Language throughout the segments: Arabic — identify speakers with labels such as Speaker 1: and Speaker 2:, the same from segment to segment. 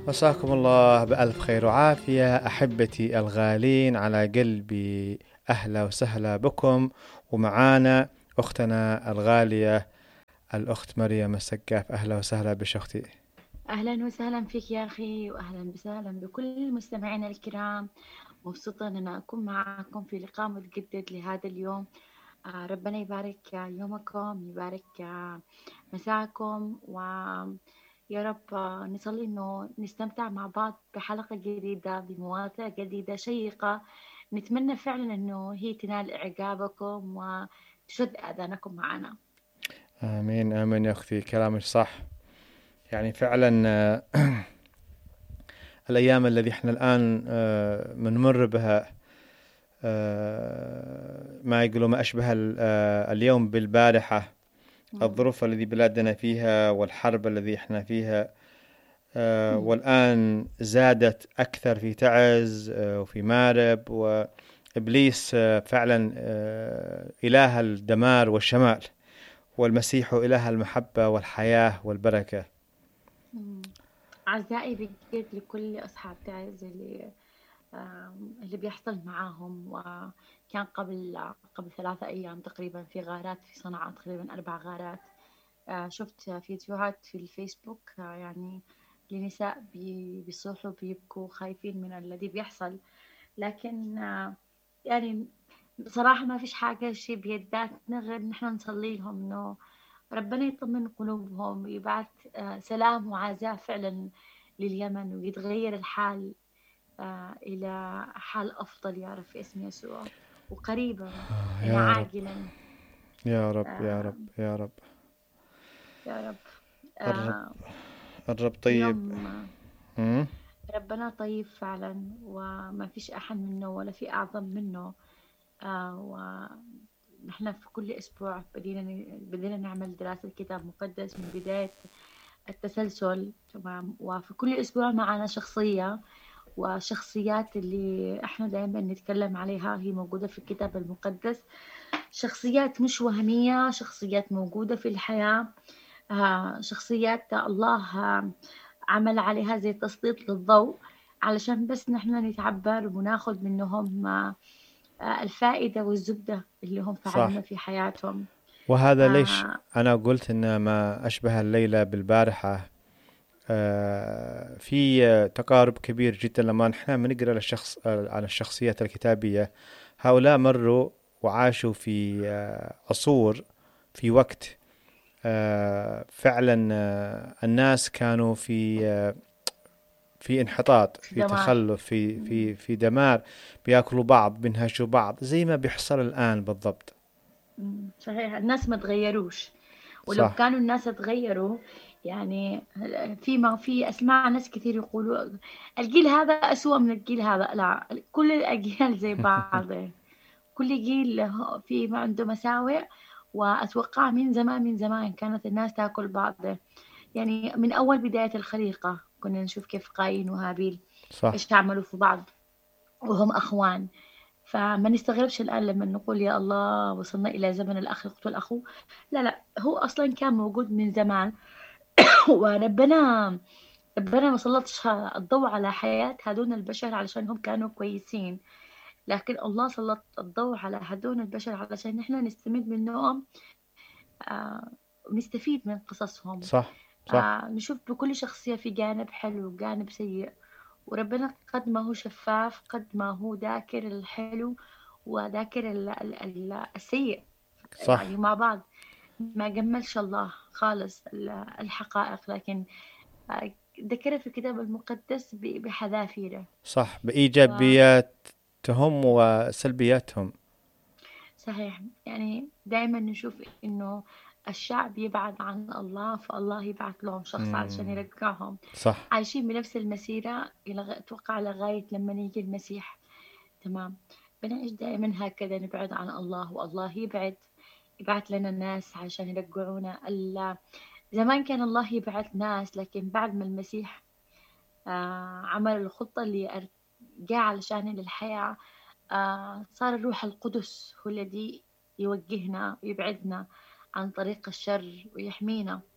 Speaker 1: مساكم الله بألف خير وعافية أحبتي الغالين على قلبي. أهلا وسهلا بكم، ومعانا أختنا الغالية الأخت مريم السقاف. أهلا وسهلا بشختي.
Speaker 2: أهلا وسهلا فيك يا أخي، وأهلا وسهلا بكل مستمعينا الكرام. مبسوطة أن أنا أكون معكم في لقاء متجدد لهذا اليوم. ربنا يبارك يومكم، يبارك مساءكم، ويا رب نصلي أنه نستمتع مع بعض بحلقة جديدة بمواضيع جديدة شيقة. نتمنى فعلا أنه هي تنال إعجابكم وتشد آذانكم معنا.
Speaker 1: آمين آمين يا أختي، كلامك صح. يعني فعلا الأيام الذي احنا الآن بنمر بها، ما يقولوا ما أشبه اليوم بالبارحة.
Speaker 2: مم.
Speaker 1: الظروف الذي بلادنا فيها والحرب الذي احنا فيها،
Speaker 2: مم.
Speaker 1: والآن زادت أكثر في تعز وفي مارب، وإبليس فعلا إله الدمار والشمال، والمسيح إله المحبة والحياة والبركة.
Speaker 2: مم. أعزائي بجد لكل أصحاب تعز اللي بيحصل معاهم. وكان قبل 3 أيام تقريبا في غارات في صنعاء، تقريبا 4 غارات. شفت فيديوهات في الفيسبوك، يعني لنساء بيصوحوا بيبكوا خايفين من الذي بيحصل. لكن يعني بصراحة ما فيش حاجة شي بيداتنا غير نحن نصلي لهم إنه ربنا يطمن قلوبهم ويبعث سلام وعزاء فعلا لليمن، ويتغير الحال إلى حال أفضل يا رب في اسم يسوع، وقريبا يعني
Speaker 1: يا رب
Speaker 2: عاجلا.
Speaker 1: يا رب يا رب
Speaker 2: آه،
Speaker 1: يا رب.
Speaker 2: يا رب.
Speaker 1: الرب
Speaker 2: آه،
Speaker 1: الرب طيب.
Speaker 2: اليوم
Speaker 1: مم.
Speaker 2: ربنا طيب فعلا، وما فيش أحد منه ولا في أعظم منه. ونحن في كل أسبوع بدينا نعمل دراسة كتاب مقدس من بداية التسلسل، تمام. وفي كل أسبوع معنا شخصية، وشخصيات اللي احنا دائما نتكلم عليها هي موجودة في الكتاب المقدس. شخصيات مش وهمية، شخصيات موجودة في الحياة. شخصيات الله عمل عليها زي تسليط للضوء، علشان بس نحن نتعبر وناخد منهم الفائدة والزبدة اللي هم
Speaker 1: صح.
Speaker 2: فعلونا في حياتهم.
Speaker 1: وهذا ليش
Speaker 2: آه،
Speaker 1: أنا قلت إن ما أشبه الليلة بالبارحة. في تقارب كبير جدا لما نحن بنقرأ عن الشخصيات الكتابية. هؤلاء مروا وعاشوا في عصور، في وقت فعلا الناس كانوا في انحطاط،
Speaker 2: في
Speaker 1: في
Speaker 2: دمار.
Speaker 1: تخلف، في
Speaker 2: مم.
Speaker 1: في في دمار. بياكلوا بعض، بينهشوا بعض، زي ما بيحصل الآن بالضبط.
Speaker 2: صحيح، الناس ما تغيروش. ولو
Speaker 1: صح.
Speaker 2: كانوا الناس تغيروا، يعني ما في أسمع ناس كثير يقولوا الجيل هذا أسوأ من الجيل هذا. لا، كل الأجيال زي بعض. كل جيل في ما عنده مساوئ. وأتوقع من زمان من زمان كانت الناس تاكل بعض. يعني من أول بداية الخليقة كنا نشوف كيف قايين وهابيل
Speaker 1: صح.
Speaker 2: إيش عملوا في بعض وهم أخوان. فما نستغربش الآن لما نقول يا الله وصلنا إلى زمن الأخ يقتل أخوه. لا لا، هو أصلا كان موجود من زمان. ربنا ما سلطش الضوء على حياة هدول البشر علشان هم كانوا كويسين، لكن الله سلط الضوء على هدول البشر علشان نحن نستمد منهم. ونستفيد من قصصهم.
Speaker 1: صح. صح.
Speaker 2: نشوف بكل شخصية في جانب حلو وجانب سيء، وربنا قد ما هو شفاف قد ما هو ذاكر الحلو وذاكر السيء،
Speaker 1: صح.
Speaker 2: يعني مع بعض. ما جملش الله خالص الحقائق، لكن ذكرها في الكتاب المقدس بحذافيره.
Speaker 1: صح، بإيجابياتهم وسلبياتهم.
Speaker 2: صحيح، يعني دائما نشوف إنه الشعب يبعد عن الله، فالله يبعث لهم شخص علشان
Speaker 1: مم.
Speaker 2: يرجعهم.
Speaker 1: صح.
Speaker 2: عايشين بنفس المسيرة أتوقع لغاية لما يجي المسيح، تمام. بنعيش دائما هكذا، نبعد عن الله والله يبعث لنا ناس عشان يرجعونا. زمان كان الله يبعث ناس، لكن بعد ما المسيح عمل الخطة اللي جاء علشان للحياة، صار الروح القدس هو الذي يوجهنا ويبعدنا عن طريق الشر ويحمينا.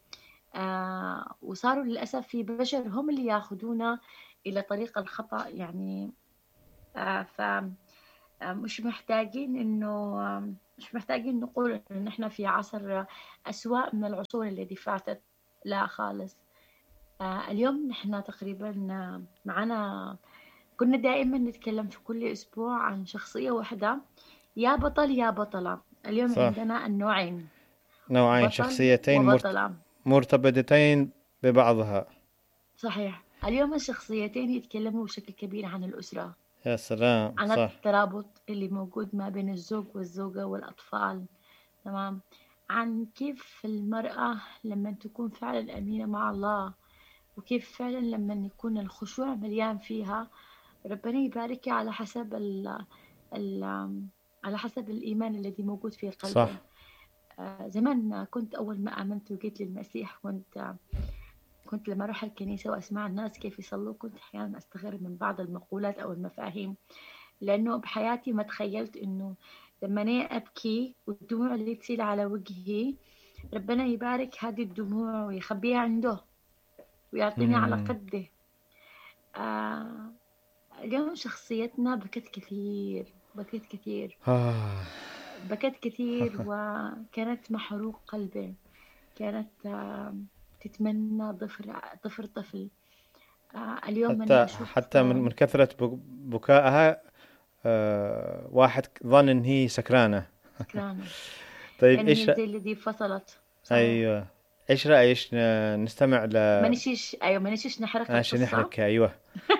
Speaker 2: وصاروا للأسف في بشر هم اللي ياخذونا إلى طريق الخطأ يعني. ف مش محتاجين إنه مش محتاجين نقول إن إحنا في عصر أسوأ من العصور التي فاتت، لا خالص. اليوم نحن تقريبا معنا، كنا دائما نتكلم في كل أسبوع عن شخصية واحدة، يا بطل يا بطلة. اليوم
Speaker 1: صح،
Speaker 2: عندنا النوعين،
Speaker 1: نوعين،
Speaker 2: بطل
Speaker 1: شخصيتين
Speaker 2: وبطلة.
Speaker 1: مرتبطتين ببعضها.
Speaker 2: صحيح، اليوم الشخصيتين يتكلموا بشكل كبير عن الأسرة،
Speaker 1: يا سلام،
Speaker 2: عن
Speaker 1: صح.
Speaker 2: الترابط اللي موجود ما بين الزوج والزوجة والأطفال. تمام. عن كيف المرأة لما تكون فعلا أمينة مع الله، وكيف فعلا لما يكون الخشوع مليان فيها، ربنا يباركها على حسب ال على حسب الإيمان الذي موجود في قلبه.
Speaker 1: صح.
Speaker 2: زمان كنت أول ما آمنت وجيت للمسيح، كنت لما أروح الكنيسة وأسمع الناس كيف يصلوا، كنت أحيانا أستغرب من بعض المقولات أو المفاهيم، لأنه بحياتي ما تخيلت إنه لما أنا أبكي والدموع اللي تسيل على وجهي، ربنا يبارك هذه الدموع ويخبيها عنده ويعطيني على
Speaker 1: مم.
Speaker 2: قده. آه اليوم شخصيتنا بكت كثير، بكت كثير،
Speaker 1: آه.
Speaker 2: بكت كثير، وكانت محروق قلبي. كانت تتمنى ضفر طفل. اليوم أنا أشوف
Speaker 1: حتى من كثرة بكائها، واحد ظن إن هي سكرانة.
Speaker 2: سكرانة،
Speaker 1: طيب،
Speaker 2: يعني هي زي الذي فصلت. صحيح.
Speaker 1: أيوة، إيش رأيك نستمع
Speaker 2: ما نشيش نحرق
Speaker 1: عشان
Speaker 2: القصة.
Speaker 1: نحرك، أيوة.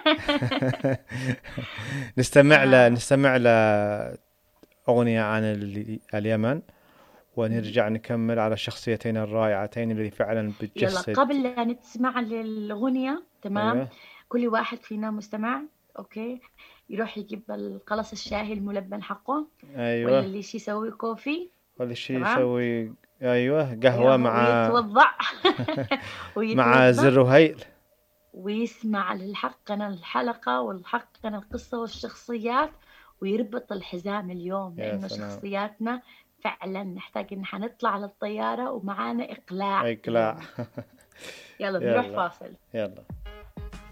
Speaker 2: آه
Speaker 1: نستمع أغنية عن اليمن، ونرجع نكمل على الشخصيتين الرائعتين اللي فعلا
Speaker 2: يلا،
Speaker 1: بتجسد.
Speaker 2: قبل لا نسمع للأغنية، تمام،
Speaker 1: أيوة.
Speaker 2: كل واحد فينا مستمع، أوكي، يروح يجيب القلص الشاهي الملبن حقه، ولا
Speaker 1: أيوة،
Speaker 2: اللي شي يسوي كوفي.
Speaker 1: كل شيء
Speaker 2: تمام.
Speaker 1: يسوي. أيوة، قهوة
Speaker 2: أيوه،
Speaker 1: مع
Speaker 2: ويتوضع
Speaker 1: مع
Speaker 2: ويتوضا
Speaker 1: زر وهيل.
Speaker 2: ويسمع للحقنا الحلقة والحقنا القصة والشخصيات، ويربط الحزام اليوم،
Speaker 1: يا
Speaker 2: لأنه
Speaker 1: سلام.
Speaker 2: شخصياتنا فعلا نحتاج إن حنطلع على الطيارة ومعانا إقلاع
Speaker 1: إقلاع.
Speaker 2: اليوم. يلا نروح
Speaker 1: يلا،
Speaker 2: فاصل.
Speaker 1: يلا.